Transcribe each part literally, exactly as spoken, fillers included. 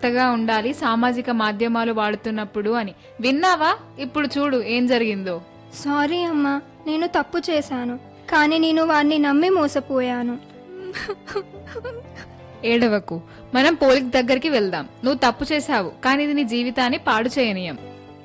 జాగ్రత్తగా ఉండాలి సామాజిక మాధ్యమాలు వాడుతున్నప్పుడు అని. విన్నావా? ఇప్పుడు చూడు ఏం జరిగిందో. సారీ అమ్మా, నేను తప్పు చేశాను, కానీ నేను వారిని నమ్మి మోసపోయాను. ఏడవకు, మనం పోలీస్ దగ్గరికి వెళ్దాం. నువ్వు తప్పు చేశావు, కానీ ఇది నీ జీవితాన్ని పాడు చేయనీయం.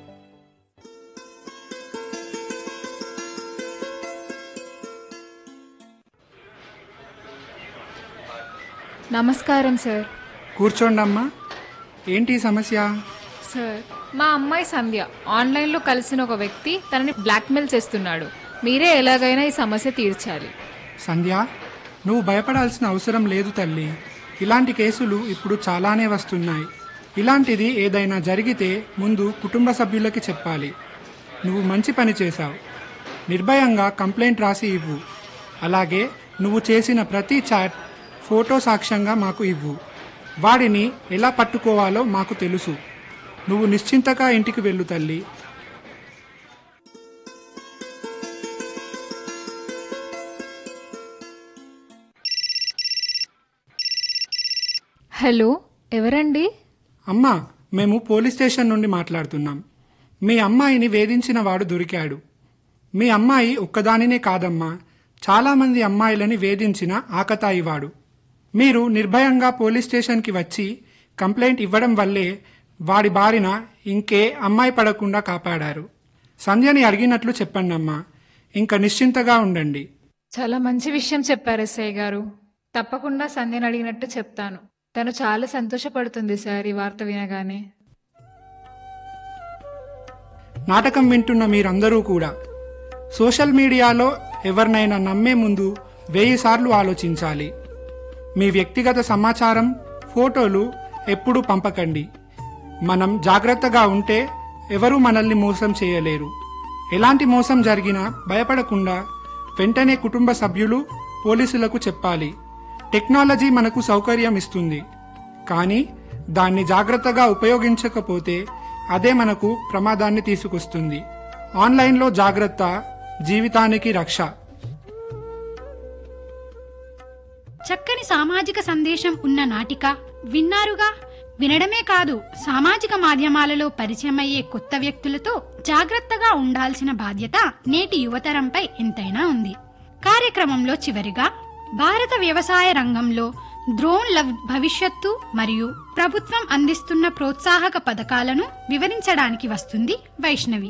నమస్కారం సార్. కూర్చోండమ్మా. ఏంటి సమస్య? సార్, మా అమ్మాయి సంధ్య ఆన్లైన్లో కలిసిన ఒక వ్యక్తి తనని బ్లాక్మెయిల్ చేస్తున్నాడు. మీరే ఎలాగైనా ఈ సమస్య తీర్చాలి. సంధ్య, నువ్వు భయపడాల్సిన అవసరం లేదు తల్లి. ఇలాంటి కేసులు ఇప్పుడు చాలానే వస్తున్నాయి. ఇలాంటిది ఏదైనా జరిగితే ముందు కుటుంబ సభ్యులకి చెప్పాలి. నువ్వు మంచి పని చేశావు. నిర్భయంగా కంప్లైంట్ రాసి ఇవ్వు. అలాగే నువ్వు చేసిన ప్రతి చాట్ ఫోటో సాక్ష్యంగా మాకు ఇవ్వు. వాడిని ఎలా పట్టుకోవాలో మాకు తెలుసు. నువ్వు నిశ్చింతగా ఇంటికి వెళ్ళు తల్లి. హలో, ఎవరండి? అమ్మా, మేము పోలీస్ స్టేషన్ నుండి మాట్లాడుతున్నాం. మీ అమ్మాయిని వేధించిన వాడు దొరికాడు. మీ అమ్మాయి ఒక్కదానినే కాదమ్మా, చాలామంది అమ్మాయిలని వేధించిన ఆకతాయివాడు. మీరు నిర్భయంగా పోలీస్ స్టేషన్కి వచ్చి కంప్లైంట్ ఇవ్వడం వల్లే వాడి బారిన ఇంకే అమ్మాయి పడకుండా కాపాడారు. సంధ్యని అడిగినట్లు చెప్పండమ్మా. ఇంకా నిశ్చింతగా ఉండండి. చాలా మంచి విషయం చెప్పారు ఎస్ఐ గారు. తప్పకుండా సంధ్యని అడిగినట్టు చెప్తాను. తను చాలా సంతోషపడుతుంది సార్ ఈ వార్త వినగానే. నాటకం వింటున్న మీరందరూ కూడా సోషల్ మీడియాలో ఎవరినైనా నమ్మే ముందు వెయ్యి సార్లు ఆలోచించాలి. మీ వ్యక్తిగత సమాచారం, ఫోటోలు ఎప్పుడూ పంపకండి. మనం జాగ్రత్తగా ఉంటే ఎవరూ మనల్ని మోసం చేయలేరు. ఎలాంటి మోసం జరిగినా భయపడకుండా వెంటనే కుటుంబ సభ్యులు, పోలీసులకు చెప్పాలి. టెక్నాలజీ మనకు సౌకర్యం ఇస్తుంది, కానీ దాన్ని జాగ్రత్తగా ఉపయోగించకపోతే అదే మనకు ప్రమాదాన్ని తీసుకొస్తుంది. ఆన్లైన్లో జాగ్రత్త, జీవితానికి రక్ష. చక్కని సామాజిక సందేశం ఉన్న నాటిక విన్నారుగా. వినడమే కాదు, సామాజిక మాధ్యమాలలో పరిచయమయ్యే కొత్త వ్యక్తులతో జాగ్రత్తగా ఉండాల్సిన బాధ్యత నేటి యువతరంపై ఎంతైనా ఉంది. కార్యక్రమంలో చివరిగా భారత వ్యవసాయ రంగంలో డ్రోన్ల భవిష్యత్తు మరియు ప్రభుత్వం అందిస్తున్న ప్రోత్సాహక పథకాలను వివరించడానికి వస్తుంది వైష్ణవి.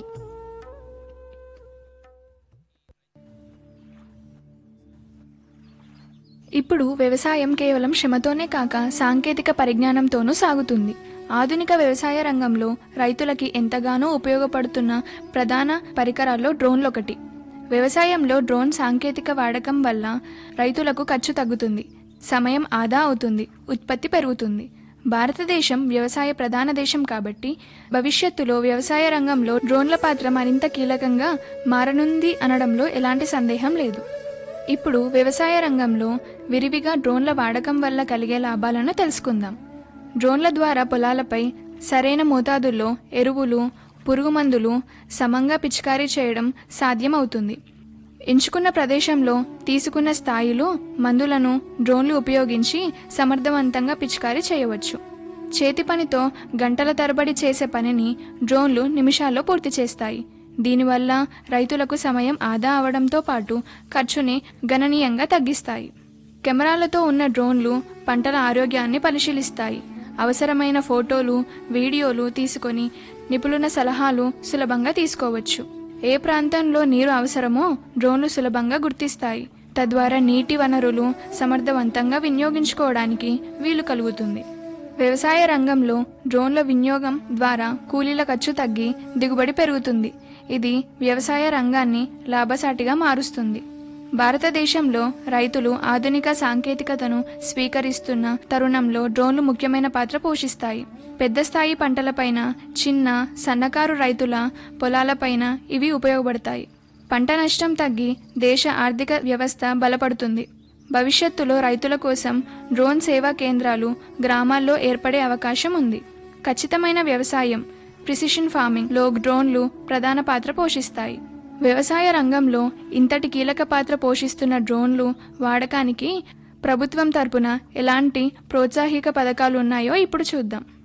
ఇప్పుడు వ్యవసాయం కేవలం శ్రమతోనే కాక సాంకేతిక పరిజ్ఞానంతోనూ సాగుతుంది. ఆధునిక వ్యవసాయ రంగంలో రైతులకి ఎంతగానో ఉపయోగపడుతున్న ప్రధాన పరికరాల్లో డ్రోన్లు ఒకటి. వ్యవసాయంలో డ్రోన్ సాంకేతిక వాడకం వల్ల రైతులకు ఖర్చు తగ్గుతుంది, సమయం ఆదా అవుతుంది, ఉత్పత్తి పెరుగుతుంది. భారతదేశం వ్యవసాయ ప్రధాన దేశం కాబట్టి భవిష్యత్తులో వ్యవసాయ రంగంలో డ్రోన్ల పాత్ర మరింత కీలకంగా మారనుంది అనడంలో ఎలాంటి సందేహం లేదు. ఇప్పుడు వ్యవసాయ రంగంలో విరివిగా డ్రోన్ల వాడకం వల్ల కలిగే లాభాలను తెలుసుకుందాం. డ్రోన్ల ద్వారా పొలాలపై సరైన మోతాదుల్లో ఎరువులు, పురుగు మందులు సమంగా పిచికారీ చేయడం సాధ్యమవుతుంది. ఎంచుకున్న ప్రదేశంలో తీసుకున్న స్థాయిలో మందులను డ్రోన్లు ఉపయోగించి సమర్థవంతంగా పిచికారీ చేయవచ్చు. చేతి పనితో గంటల తరబడి చేసే పనిని డ్రోన్లు నిమిషాల్లో పూర్తి చేస్తాయి. దీనివల్ల రైతులకు సమయం ఆదా అవడంతో పాటు ఖర్చుని గణనీయంగా తగ్గిస్తాయి. కెమెరాలతో ఉన్న డ్రోన్లు పంటల ఆరోగ్యాన్ని పరిశీలిస్తాయి. అవసరమైన ఫోటోలు, వీడియోలు తీసుకొని నిపుణుల సలహాలు సులభంగా తీసుకోవచ్చు. ఏ ప్రాంతంలో నీరు అవసరమో డ్రోన్లు సులభంగా గుర్తిస్తాయి. తద్వారా నీటి వనరులు సమర్థవంతంగా వినియోగించుకోవడానికి వీలు కలుగుతుంది. వ్యవసాయ రంగంలో డ్రోన్ల వినియోగం ద్వారా కూలీల ఖర్చు తగ్గి దిగుబడి పెరుగుతుంది. ఇది వ్యవసాయ రంగాన్ని లాభసాటిగా మారుస్తుంది. భారతదేశంలో రైతులు ఆధునిక సాంకేతికతను స్వీకరిస్తున్న తరుణంలో డ్రోన్లు ముఖ్యమైన పాత్ర పోషిస్తాయి. పెద్ద స్థాయి పంటలపైన, చిన్న సన్నకారు రైతుల పొలాలపైన ఇవి ఉపయోగపడతాయి. పంట నష్టం తగ్గి దేశ ఆర్థిక వ్యవస్థ బలపడుతుంది. భవిష్యత్తులో రైతుల కోసం డ్రోన్ సేవా కేంద్రాలు గ్రామాల్లో ఏర్పడే అవకాశం ఉంది. ఖచ్చితమైన వ్యవసాయం, ప్రిసిషన్ ఫార్మింగ్ లో డ్రోన్లు ప్రధాన పాత్ర పోషిస్తాయి. వ్యవసాయ రంగంలో ఇంతటి కీలక పాత్ర పోషిస్తున్న డ్రోన్లు వాడకానికి ప్రభుత్వం తరపున ఎలాంటి ప్రోత్సాహక పథకాలు ఉన్నాయో ఇప్పుడు చూద్దాం.